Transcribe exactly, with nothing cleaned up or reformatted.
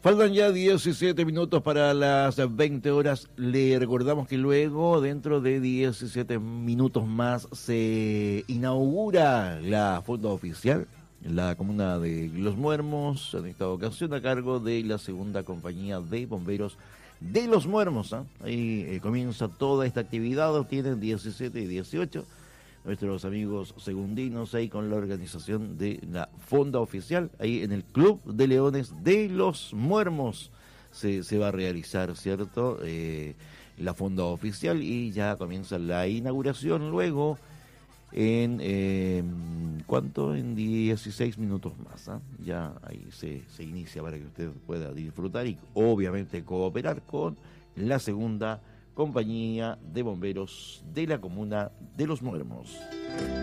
Faltan ya diecisiete minutos para las veinte horas. Le recordamos que luego, dentro de diecisiete minutos más, se inaugura la fonda oficial, la comuna de Los Muermos, en esta ocasión a cargo de la segunda compañía de bomberos de Los Muermos. ¿eh? Ahí eh, comienza toda esta actividad, tienen diecisiete y dieciocho. Nuestros amigos segundinos ahí con la organización de la fonda oficial, ahí en el Club de Leones de Los Muermos se, se va a realizar, ¿cierto? Eh, la fonda oficial y ya comienza la inauguración luego en, eh, ¿cuánto? En dieciséis minutos más, ¿eh? Ya ahí se, se inicia para que usted pueda disfrutar y obviamente cooperar con la segunda compañía de bomberos de la comuna de Los Muermos.